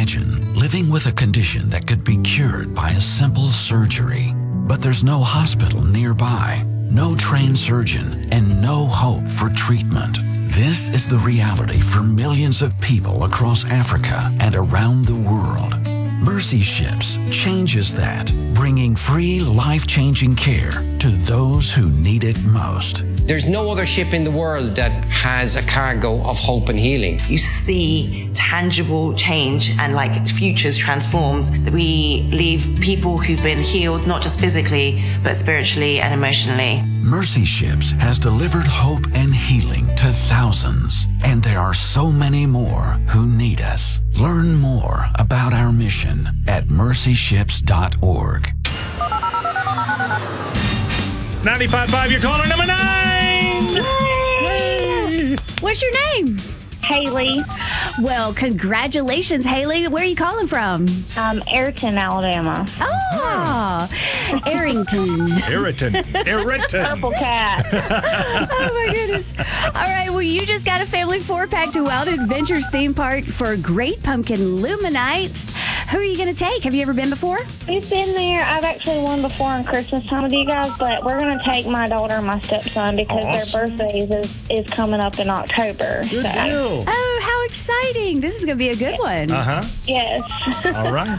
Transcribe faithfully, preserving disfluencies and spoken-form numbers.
Imagine living with a condition that could be cured by a simple surgery, but there's no hospital nearby, no trained surgeon, and no hope for treatment. This is the reality for millions of people across Africa and around the world. Mercy Ships changes that, bringing free, life-changing care to those who need it most. There's no other ship in the world that has a cargo of hope and healing. You see tangible change and like futures transformed. We leave people who've been healed, not just physically, but spiritually and emotionally. Mercy Ships has delivered hope and healing to thousands, and there are so many more who need us. Learn more about our mission at mercy ships dot org. ninety-five point five, you're caller number nine! Yay! What's your name? Haley. Well, congratulations, Haley. Where are you calling from? Um, Ayrton, Alabama. Oh, Arrington. Irritant. Irritant. Purple cat. Oh, my goodness. All right, well, you just got a family four-pack to Wild Adventures theme park for Great Pumpkin Luminites. Who are you going to take? Have you ever been before? We've been there. I've actually won before on Christmas time with you guys, but we're going to take my daughter and my stepson because Awesome. their birthdays is, is coming up in October. Good so. deal. Oh, how exciting. This is going to be a good one. Uh-huh. Yes. All right.